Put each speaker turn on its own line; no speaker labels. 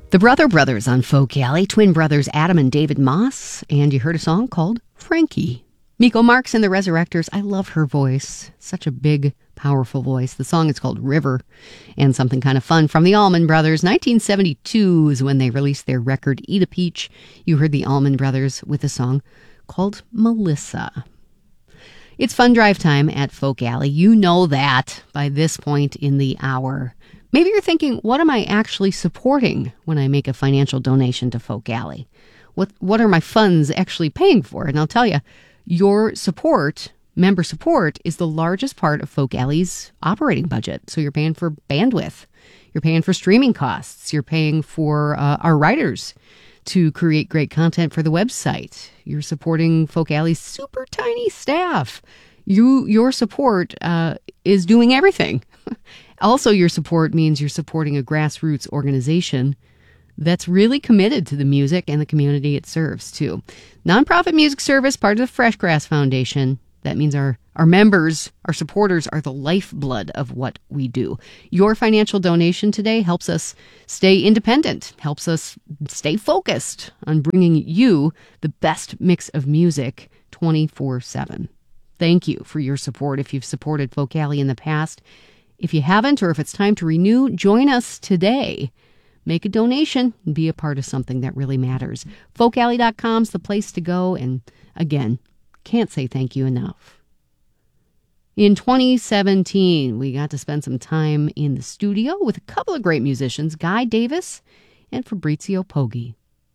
The Brother Brothers on Folk Alley, twin brothers Adam and David Moss, and you heard a song called Frankie. Miko Marks and the Resurrectors, I love her voice. Such a big, powerful voice. The song is called River, and something kind of fun from the Allman Brothers. 1972 is when they released their record Eat a Peach. You heard the Allman Brothers with a song called Melissa. It's fun drive time at Folk Alley. You know that by this point in the hour. Maybe you're thinking, what am I actually supporting when I make a financial donation to Folk Alley? What are my funds actually paying for? And I'll tell you, your support, member support, is the largest part of Folk Alley's operating budget. So you're paying for bandwidth. You're paying for streaming costs. You're paying for our writers to create great content for the website. You're supporting Folk Alley's super tiny staff. Your support is doing everything. Also, your support means you're supporting a grassroots organization that's really committed to the music and the community it serves, too. Nonprofit music service, part of the Fresh Grass Foundation. That means our members, our supporters, are the lifeblood of what we do. Your financial donation today helps us stay independent, helps us stay focused on bringing you the best mix of music 24/7. Thank you for your support if you've supported Folk Alley in the past. If you haven't, or if it's time to renew, join us today. Make a donation and be a part of something that really matters. FolkAlley.com's the place to go. And again, can't say thank you enough. In 2017, we got to spend some time in the studio with a couple of great musicians, Guy Davis and Fabrizio Poggi.